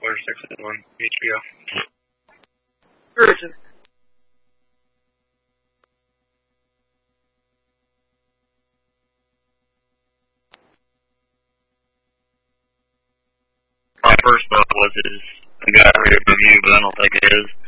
661 HBO. Urgent. My first thought was, is a guy right above you, but I don't think it is.